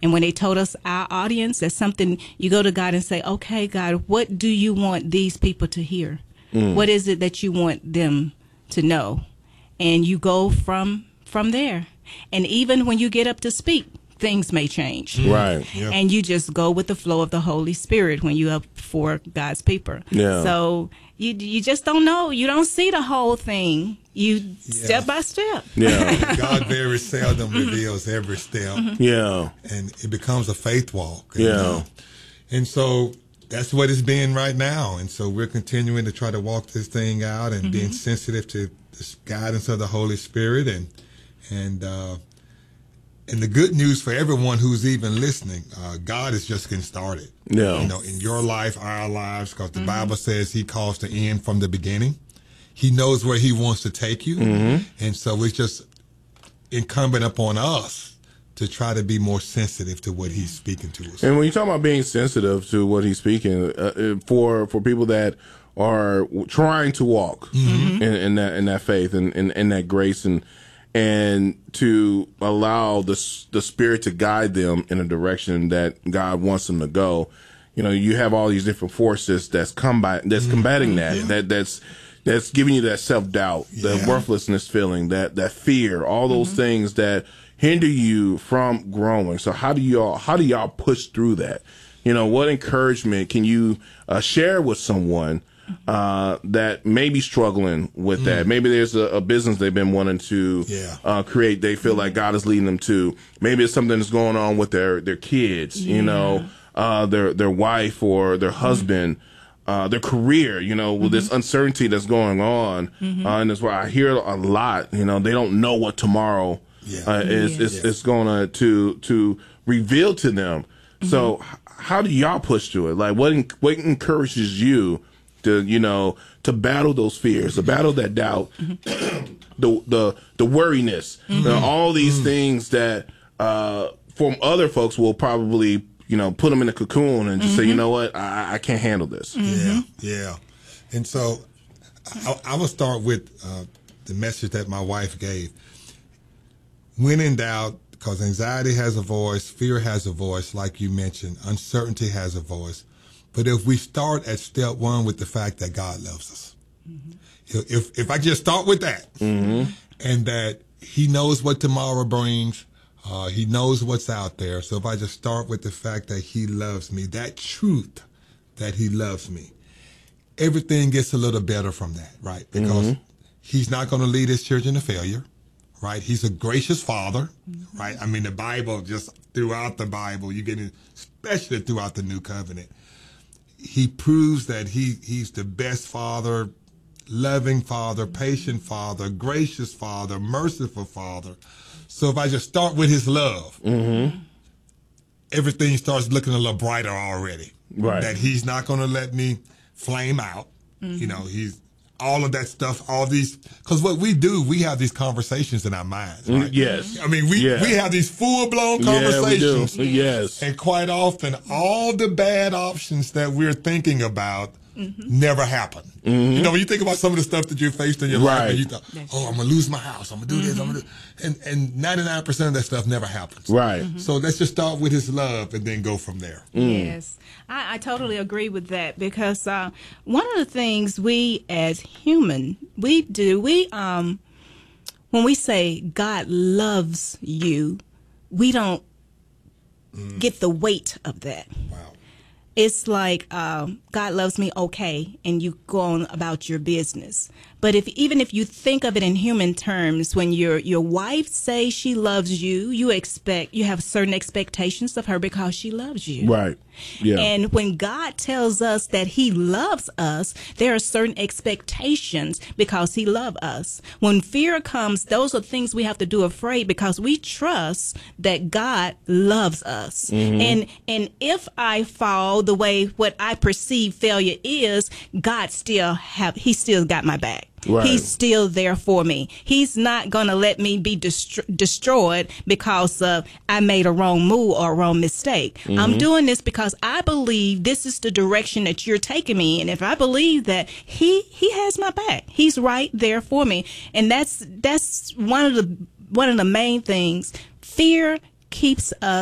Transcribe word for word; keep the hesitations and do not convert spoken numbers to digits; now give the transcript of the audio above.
And when they told us our audience, that's something you go to God and say, okay, God, what do you want these people to hear? Mm. What is it that you want them to know? And you go from from there. And even when you get up to speak, things may change. Right. Yep. And you just go with the flow of the Holy Spirit when you're up for God's people. Yeah. So you you just don't know. You don't see the whole thing. You yeah. step by step. Yeah. God very seldom reveals every step. Yeah. And it becomes a faith walk. Yeah. Know? And so that's what it's been right now. And so we're continuing to try to walk this thing out and mm-hmm. being sensitive to the guidance of the Holy Spirit. And, and, uh, And the good news for everyone who's even listening, uh, God is just getting started. Yeah. You know, in your life, our lives, because the mm-hmm. Bible says he calls the end from the beginning. He knows where he wants to take you. Mm-hmm. And so it's just incumbent upon us to try to be more sensitive to what he's speaking to us. And when you talk about being sensitive to what he's speaking, uh, for for people that are trying to walk mm-hmm. in, in that in that faith and in, in that grace and and to allow the the Spirit to guide them in a direction that God wants them to go. You know, you have all these different forces that's combat that's combating that yeah. that that's that's giving you that self doubt, yeah. the worthlessness feeling, that that fear, all those mm-hmm. things that hinder you from growing. So how do y'all how do y'all push through that? You know, what encouragement can you uh, share with someone uh, that may be struggling with mm. that? Maybe there's a, a business they've been wanting to yeah. uh, create. They feel like God is leading them to. Maybe it's something that's going on with their, their kids, yeah. you know, uh, their their wife or their husband, mm. uh, their career, you know, with mm-hmm. this uncertainty that's going on. Mm-hmm. Uh, and that's why I hear a lot, you know, they don't know what tomorrow yeah. uh, is, yeah. is, yeah. is going to to to reveal to them. Mm-hmm. So h- how do y'all push through it? Like, what what encourages you to, you know, to battle those fears, to battle that doubt, mm-hmm. the the the worriness, mm-hmm. you know, all these mm-hmm. things that uh, from other folks will probably, you know, put them in a cocoon and just mm-hmm. say, you know what, I, I can't handle this. Mm-hmm. Yeah, yeah. And so I, I will start with uh, the message that my wife gave. When in doubt, because anxiety has a voice, fear has a voice, like you mentioned, uncertainty has a voice. But if we start at step one with the fact that God loves us, mm-hmm. if if I just start with that, mm-hmm. and that he knows what tomorrow brings, uh, he knows what's out there. So if I just start with the fact that he loves me, that truth that he loves me, everything gets a little better from that, right? Because mm-hmm. he's not going to lead his children to failure, right? He's a gracious father, mm-hmm. right? I mean, the Bible, just throughout the Bible, you get it, especially throughout the New Covenant, he proves that he he's the best father, loving father, patient father, gracious father, merciful father. So if I just start with his love, mm-hmm. everything starts looking a little brighter already. Right. That he's not going to let me flame out. Mm-hmm. You know, he's all of that stuff, all these, because what we do, we have these conversations in our minds, right? Yes. I mean, we, yeah. we have these full-blown conversations. Yeah, we do. Yes. And quite often, all the bad options that we're thinking about mm-hmm. never happen. Mm-hmm. You know, when you think about some of the stuff that you faced in your right. life, and you thought, oh, I'm going to lose my house, I'm going to do mm-hmm. this, I'm going to do and and ninety-nine percent of that stuff never happens. Right. Mm-hmm. So let's just start with his love and then go from there. Mm. Yes. I, I totally agree with that, because uh, one of the things we as human, we do, we um, when we say God loves you, we don't mm. get the weight of that. Wow. It's like um, God loves me, okay, and you go on about your business. But if even if you think of it in human terms, when your your wife says she loves you, you expect you have certain expectations of her because she loves you. Right. Yeah. And when God tells us that he loves us, there are certain expectations because he loves us. When fear comes, those are things we have to do afraid, because we trust that God loves us. Mm-hmm. And and if I fall the way what I perceive failure is, God still have he still got my back. Right. He's still there for me. He's not going to let me be dest- destroyed because uh, I made a wrong move or a wrong mistake. Mm-hmm. I'm doing this because I believe this is the direction that you're taking me. And if I believe that he he has my back, he's right there for me. And that's that's one of the one of the main things. Fear keeps us